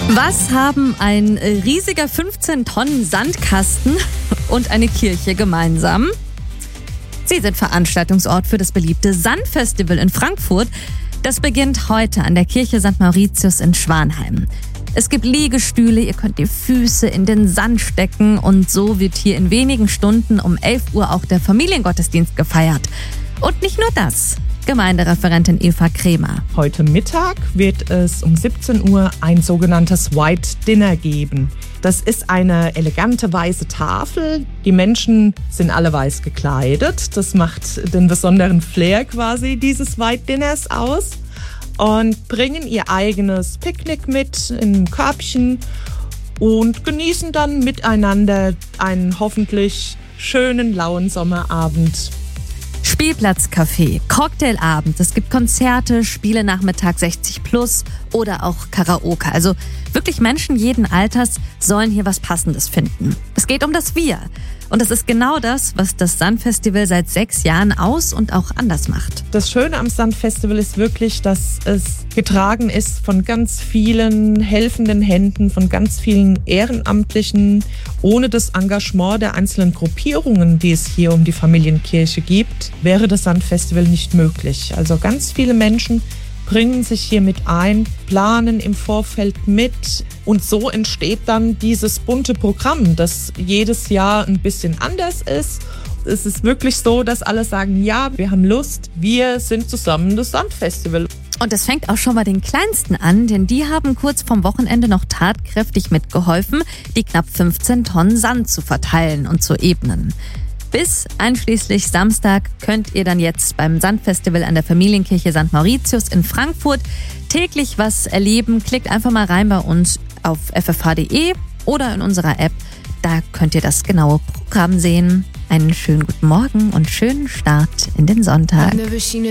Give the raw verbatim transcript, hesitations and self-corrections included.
Was haben ein riesiger fünfzehn Tonnen Sandkasten und eine Kirche gemeinsam? Sie sind Veranstaltungsort für das beliebte Sandfestival in Frankfurt. Das beginnt heute an der Kirche Sankt Mauritius in Schwanheim. Es gibt Liegestühle, ihr könnt die Füße in den Sand stecken und so wird hier in wenigen Stunden um elf Uhr auch der Familiengottesdienst gefeiert. Und nicht nur das. Gemeindereferentin Eva Kremer. Heute Mittag wird es um siebzehn Uhr ein sogenanntes White Dinner geben. Das ist eine elegante weiße Tafel. Die Menschen sind alle weiß gekleidet. Das macht den besonderen Flair quasi dieses White Dinners aus. Und bringen ihr eigenes Picknick mit in einem Körbchen und genießen dann miteinander einen hoffentlich schönen, lauen Sommerabend. Spielplatzcafé, Cocktailabend, es gibt Konzerte, Spielenachmittag sechzig plus oder auch Karaoke. Also wirklich Menschen jeden Alters sollen hier was Passendes finden. Es geht um das Wir. Und das ist genau das, was das Sandfestival seit sechs Jahren aus und auch anders macht. Das Schöne am Sandfestival ist wirklich, dass es getragen ist von ganz vielen helfenden Händen, von ganz vielen Ehrenamtlichen. Ohne das Engagement der einzelnen Gruppierungen, die es hier um die Familienkirche gibt, wäre das Sandfestival nicht möglich. Also ganz viele Menschen bringen sich hier mit ein, planen im Vorfeld mit und so entsteht dann dieses bunte Programm, das jedes Jahr ein bisschen anders ist. Es ist wirklich so, dass alle sagen, ja, wir haben Lust, wir sind zusammen das Sandfestival. Und das fängt auch schon bei den Kleinsten an, denn die haben kurz vorm Wochenende noch tatkräftig mitgeholfen, die knapp fünfzehn Tonnen Sand zu verteilen und zu ebnen. Bis einschließlich Samstag könnt ihr dann jetzt beim Sandfestival an der Familienkirche Sankt Mauritius in Frankfurt täglich was erleben. Klickt einfach mal rein bei uns auf f f h punkt d e oder in unserer App. Da könnt ihr das genaue Programm sehen. Einen schönen guten Morgen und schönen Start in den Sonntag.